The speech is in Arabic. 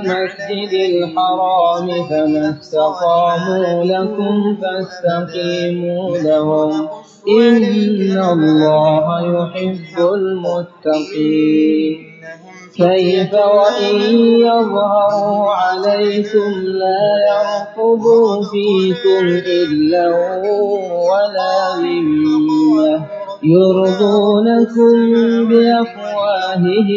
المسجد الحرام فما استقاموا لكم فاستقيموا لهم إن الله يحب المتقين كيف وإن يظهروا عليكم لا يرقبوا فيكم إلا ولا ذمة يرضونكم بأفواههم